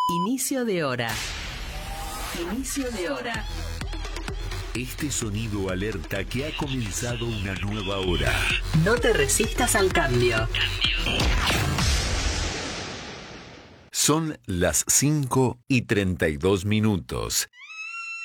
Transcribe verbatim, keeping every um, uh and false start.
Inicio de hora. Inicio de hora. Este sonido alerta que ha comenzado una nueva hora. No te resistas al cambio. Son las cinco y treinta y dos minutos.